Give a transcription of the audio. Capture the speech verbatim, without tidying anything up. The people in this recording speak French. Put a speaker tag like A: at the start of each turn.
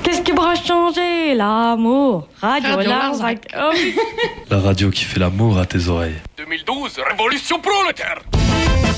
A: Qu'est-ce qui pourra changer? L'amour. Radio,
B: Radio
A: Larzac. Oh oui.
C: La radio qui fait l'amour à tes oreilles.
D: deux mille douze, révolution prolétaire.